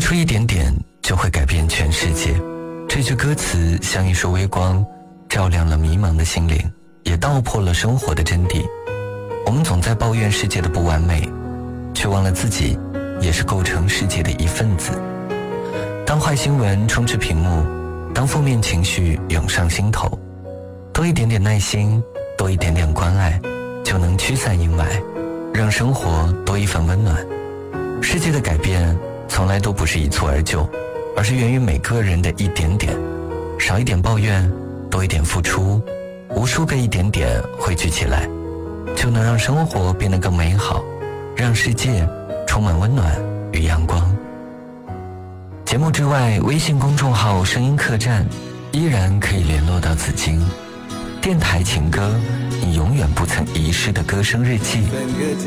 出一点点就会改变全世界。这句歌词像一束微光，照亮了迷茫的心灵，也道破了生活的真谛。我们总在抱怨世界的不完美，却忘了自己也是构成世界的一份子。当坏新闻充斥屏幕，当负面情绪涌上心头，多一点点耐心，多一点点关爱，就能驱散阴霾，让生活多一份温暖。世界的改变从来都不是一蹴而就，而是源于每个人的一点点。少一点抱怨，多一点付出，无数个一点点汇聚起来，就能让生活变得更美好，让世界充满温暖与阳光。节目之外，微信公众号声音客栈依然可以联络到紫荆。电台情歌，你永远不曾遗失的歌声日记。